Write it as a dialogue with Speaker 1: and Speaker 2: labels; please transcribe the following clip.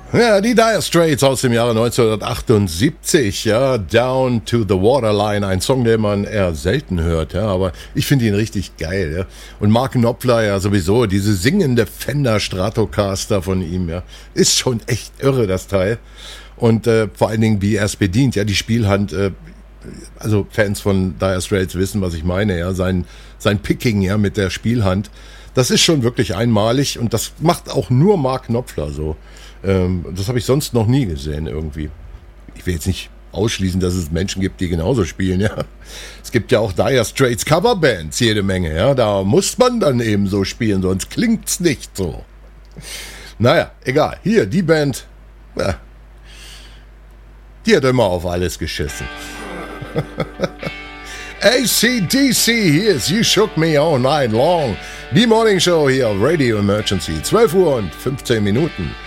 Speaker 1: Ja, die Dire Straits aus dem Jahre 1978, ja, Down to the Waterline, ein Song, den man eher selten hört, ja, aber ich finde ihn richtig geil, ja. Und Mark Knopfler ja sowieso, diese singende Fender Stratocaster von ihm, ja, ist schon echt irre, das Teil. Und vor allen Dingen, wie er es bedient, ja, die Spielhand, also Fans von Dire Straits wissen, was ich meine, ja, sein Picking, ja, mit der Spielhand, das ist schon wirklich einmalig und das macht auch nur Mark Knopfler so. Das habe ich sonst noch nie gesehen irgendwie. Ich will jetzt nicht ausschließen, dass es Menschen gibt, die genauso spielen, ja. Es gibt ja auch Dire Straits Coverbands, jede Menge, ja. Da muss man dann eben so spielen, sonst klingt's nicht so. Naja, egal. Hier, die Band, ja, die hat immer auf alles geschissen. AC/DC, here's You Shook Me All Night Long. Die Morning Show hier auf Radio Emergency. 12 Uhr und 15 Minuten.